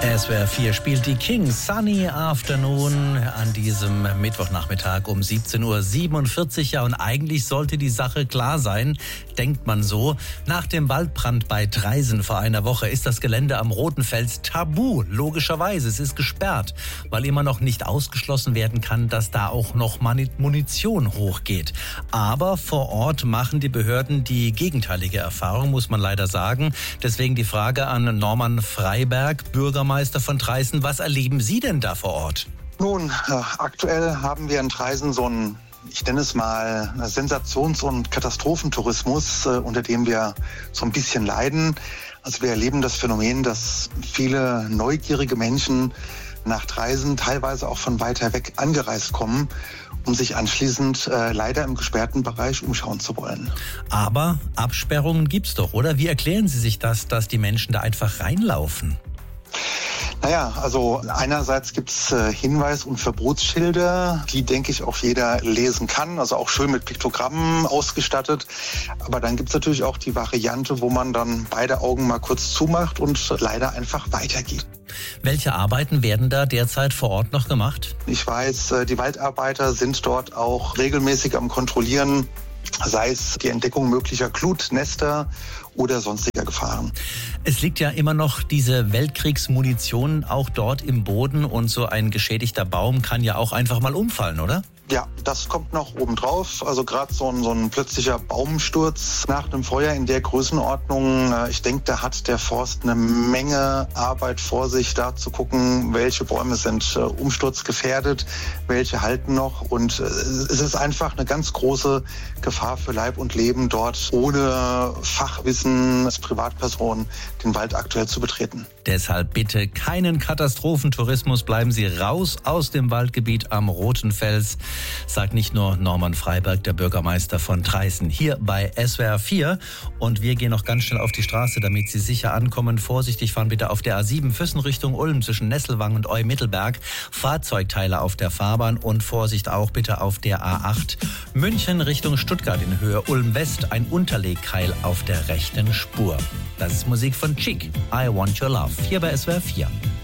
SWR 4 spielt die Kings Sunny Afternoon an diesem Mittwochnachmittag um 17.47 Uhr. Ja, und eigentlich sollte die Sache klar sein, denkt man so. Nach dem Waldbrand bei Traisen vor einer Woche ist das Gelände am Rotenfels tabu. Logischerweise, es ist gesperrt, weil immer noch nicht ausgeschlossen werden kann, dass da auch noch Munition hochgeht. Aber vor Ort machen die Behörden die gegenteilige Erfahrung, muss man leider sagen. Deswegen die Frage an Norman Freiberg, Bürgermeister von Traisen. Was erleben Sie denn da vor Ort? Nun, aktuell haben wir in Traisen so einen, ich nenne es mal, Sensations- und Katastrophentourismus, unter dem wir so ein bisschen leiden. Also wir erleben das Phänomen, dass viele neugierige Menschen nach Traisen, teilweise auch von weiter weg angereist kommen, um sich anschließend leider im gesperrten Bereich umschauen zu wollen. Aber Absperrungen gibt's doch, oder? Wie erklären Sie sich das, dass die Menschen da einfach reinlaufen? Naja, also einerseits gibt's Hinweis- und Verbotsschilder, die, denke ich, auch jeder lesen kann, also auch schön mit Piktogrammen ausgestattet. Aber dann gibt's natürlich auch die Variante, wo man dann beide Augen mal kurz zumacht und leider einfach weitergeht. Welche Arbeiten werden da derzeit vor Ort noch gemacht? Ich weiß, die Waldarbeiter sind dort auch regelmäßig am Kontrollieren, sei es die Entdeckung möglicher Glutnester oder sonstiger Gefahren. Es liegt ja immer noch diese Weltkriegsmunition auch dort im Boden und so ein geschädigter Baum kann ja auch einfach mal umfallen, oder? Ja, das kommt noch obendrauf. Also gerade so ein plötzlicher Baumsturz nach einem Feuer in der Größenordnung. Ich denke, da hat der Forst eine Menge Arbeit vor sich, da zu gucken, welche Bäume sind umsturzgefährdet, welche halten noch. Und es ist einfach eine ganz große Gefahr für Leib und Leben, dort ohne Fachwissen als Privatperson den Wald aktuell zu betreten. Deshalb bitte keinen Katastrophentourismus. Bleiben Sie raus aus dem Waldgebiet am Rotenfels. Sagt nicht nur Norman Freiberg, der Bürgermeister von Traisen, hier bei SWR 4. Und wir gehen noch ganz schnell auf die Straße, damit Sie sicher ankommen. Vorsichtig fahren bitte auf der A7 Füssen Richtung Ulm zwischen Nesselwang und Eu-Mittelberg. Fahrzeugteile auf der Fahrbahn und Vorsicht auch bitte auf der A8 München Richtung Stuttgart in Höhe Ulm West. Ein Unterlegkeil auf der rechten Spur. Das ist Musik von Chic. I Want Your Love. Hier bei SWR 4.